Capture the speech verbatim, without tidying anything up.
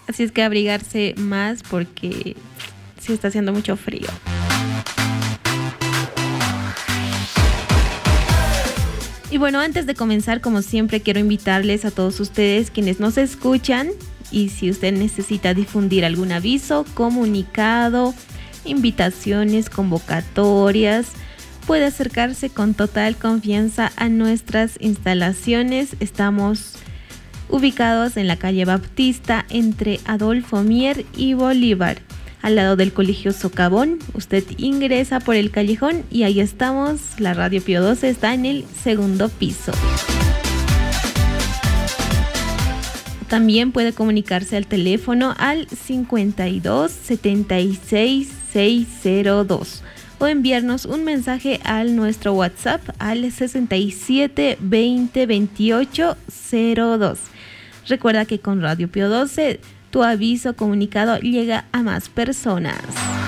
Así es que abrigarse más porque sí está haciendo mucho frío. Y bueno, antes de comenzar, como siempre, quiero invitarles a todos ustedes quienes nos escuchan, y si usted necesita difundir algún aviso, comunicado, invitaciones, convocatorias, puede acercarse con total confianza a nuestras instalaciones. Estamos ubicados en la calle Baptista entre Adolfo Mier y Bolívar, al lado del Colegio Socavón. Usted ingresa por el callejón y ahí estamos. La Radio Pío doce está en el segundo piso. También puede comunicarse al teléfono al cincuenta y dos setenta y seis seiscientos dos o enviarnos un mensaje al nuestro WhatsApp al sesenta y siete veinte veintiocho cero dos. Recuerda que con Radio Pío doce tu aviso comunicado llega a más personas.